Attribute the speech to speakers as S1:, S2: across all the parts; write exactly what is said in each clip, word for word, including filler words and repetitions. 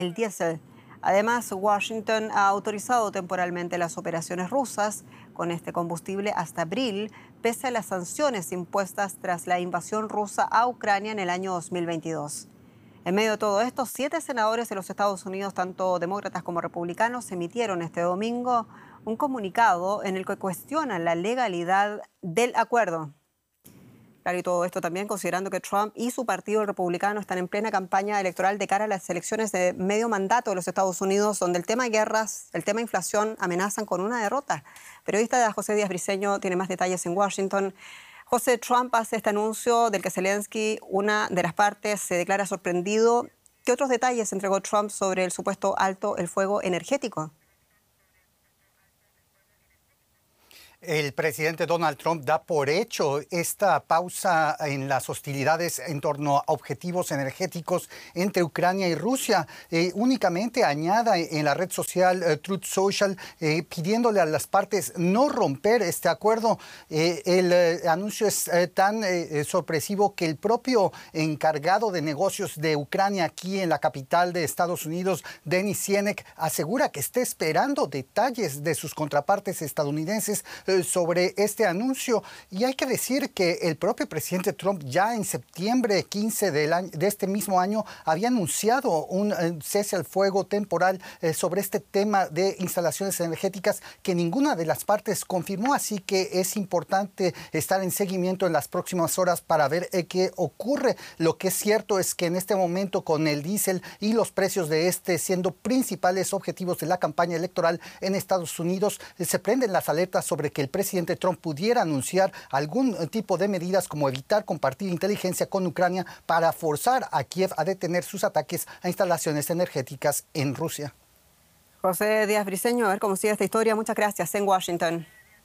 S1: el diésel. Además, Washington ha autorizado temporalmente las operaciones rusas con este combustible hasta abril, pese a las sanciones impuestas tras la invasión rusa a Ucrania en el año dos mil veintidós. En medio de todo esto, siete senadores de los Estados Unidos, tanto demócratas como republicanos, emitieron este domingo un comunicado en el que cuestionan la legalidad del acuerdo. Claro, y todo esto también considerando que Trump y su partido republicano están en plena campaña electoral de cara a las elecciones de medio mandato de los Estados Unidos, donde el tema guerras, el tema inflación amenazan con una derrota. Periodista José Díaz Briceño tiene más detalles en Washington. José, Trump hace este anuncio del que Zelensky, una de las partes, se declara sorprendido. ¿Qué otros detalles entregó Trump sobre el supuesto alto el fuego energético?
S2: El presidente Donald Trump da por hecho esta pausa en las hostilidades en torno a objetivos energéticos entre Ucrania y Rusia. Eh, únicamente añade en la red social eh, Truth Social eh, pidiéndole a las partes no romper este acuerdo. Eh, el eh, anuncio es eh, tan eh, sorpresivo que el propio encargado de negocios de Ucrania aquí en la capital de Estados Unidos, Denis Sienek, asegura que está esperando detalles de sus contrapartes estadounidenses sobre este anuncio. Y hay que decir que el propio presidente Trump ya en septiembre quince del año, de este mismo año había anunciado un eh, cese al fuego temporal eh, sobre este tema de instalaciones energéticas que ninguna de las partes confirmó, así que es importante estar en seguimiento en las próximas horas para ver eh, qué ocurre. Lo que es cierto es que en este momento, con el diésel y los precios de este siendo principales objetivos de la campaña electoral en Estados Unidos, eh, se prenden las alertas sobre que el presidente Trump pudiera anunciar algún tipo de medidas como evitar compartir inteligencia con Ucrania para forzar a Kiev a detener sus ataques a instalaciones energéticas en Rusia.
S1: José Díaz Briceño, a ver cómo sigue esta historia. Muchas gracias en Washington.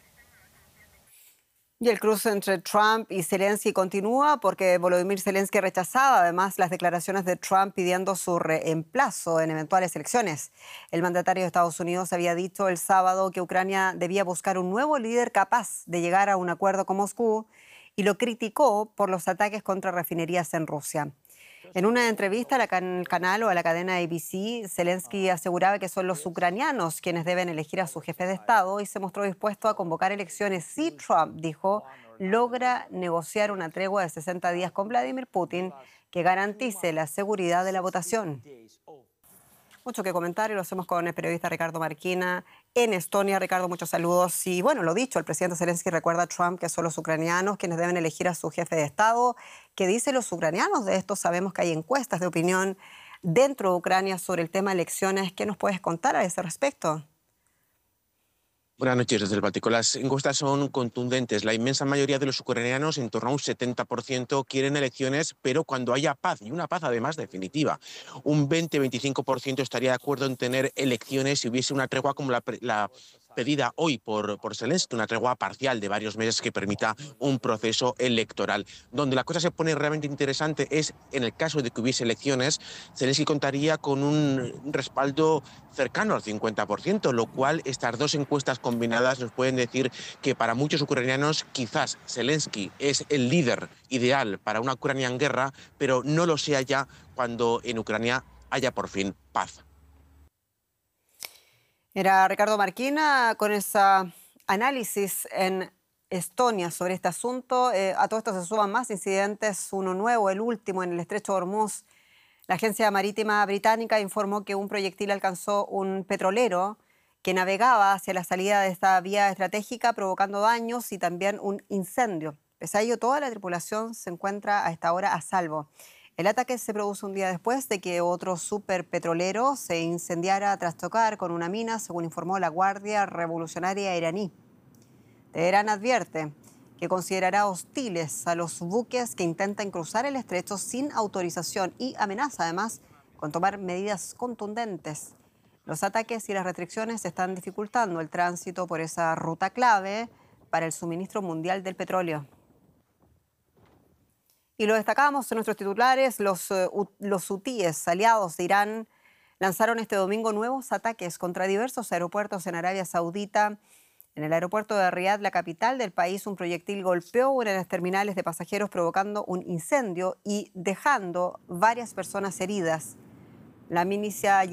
S1: Y el cruce entre Trump y Zelensky continúa porque Volodymyr Zelensky rechazaba además las declaraciones de Trump pidiendo su reemplazo en eventuales elecciones. El mandatario de Estados Unidos había dicho el sábado que Ucrania debía buscar un nuevo líder capaz de llegar a un acuerdo con Moscú y lo criticó por los ataques contra refinerías en Rusia. En una entrevista al can canal o a la cadena A B C, Zelensky aseguraba que son los ucranianos quienes deben elegir a su jefe de Estado y se mostró dispuesto a convocar elecciones si Trump, dijo, logra negociar una tregua de sesenta días con Vladimir Putin que garantice la seguridad de la votación. Mucho que comentar y lo hacemos con el periodista Ricardo Marquina en Estonia. Ricardo, muchos saludos. Y bueno, lo dicho, el presidente Zelensky recuerda a Trump que son los ucranianos quienes deben elegir a su jefe de Estado. ¿Qué dicen los ucranianos de esto? Sabemos que hay encuestas de opinión dentro de Ucrania sobre el tema de elecciones. ¿Qué nos puedes contar a ese respecto?
S3: Buenas noches desde el Báltico. Las encuestas son contundentes. La inmensa mayoría de los ucranianos, en torno a un setenta por ciento, quieren elecciones, pero cuando haya paz, y una paz además definitiva. Un veinte a veinticinco por ciento estaría de acuerdo en tener elecciones si hubiese una tregua como la, la pedida hoy por, por Zelensky, una tregua parcial de varios meses que permita un proceso electoral. Donde la cosa se pone realmente interesante es en el caso de que hubiese elecciones, Zelensky contaría con un respaldo cercano al cincuenta por ciento, lo cual estas dos encuestas combinadas nos pueden decir que para muchos ucranianos quizás Zelensky es el líder ideal para una Ucrania en guerra, pero no lo sea ya cuando en Ucrania haya por fin paz.
S1: Era Ricardo Marquina con ese análisis en Estonia sobre este asunto. Eh, a todo esto se suman más incidentes, uno nuevo, el último en el estrecho de Hormuz. La agencia marítima británica informó que un proyectil alcanzó un petrolero que navegaba hacia la salida de esta vía estratégica, provocando daños y también un incendio. Pese a ello, toda la tripulación se encuentra a esta hora a salvo. El ataque se produce un día después de que otro superpetrolero se incendiara tras tocar con una mina, según informó la Guardia Revolucionaria iraní. Teherán advierte que considerará hostiles a los buques que intentan cruzar el estrecho sin autorización y amenaza además con tomar medidas contundentes. Los ataques y las restricciones están dificultando el tránsito por esa ruta clave para el suministro mundial del petróleo. Y lo destacamos en nuestros titulares, los, uh, los hutíes aliados de Irán lanzaron este domingo nuevos ataques contra diversos aeropuertos en Arabia Saudita. En el aeropuerto de Riad, la capital del país, un proyectil golpeó una de las terminales de pasajeros provocando un incendio y dejando varias personas heridas. La milicia